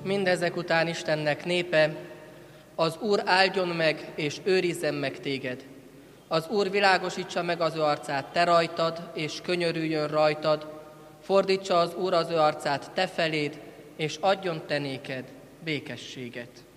Mindezek után Istennek népe, az Úr áldjon meg és őrizzen meg téged. Az Úr világosítsa meg az ő arcát te rajtad, és könyörüljön rajtad. Fordítsa az Úr az ő arcát te feléd, és adjon te néked békességet.